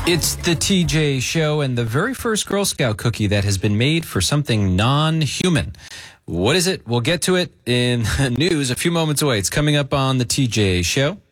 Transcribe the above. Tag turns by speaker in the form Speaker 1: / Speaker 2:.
Speaker 1: It's the TJ Show and the very first Girl Scout cookie that has been made for something non-human. What is it? We'll get to it in news a few moments away. It's coming up on the TJ Show.